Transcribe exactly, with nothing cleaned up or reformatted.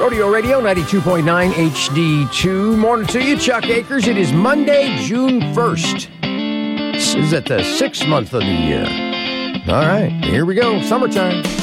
Rodeo Radio ninety-two point nine H D two. Morning to you, Chuck Akers. It is Monday, June first. This is at the sixth month of the year. All right, here we go. Summertime.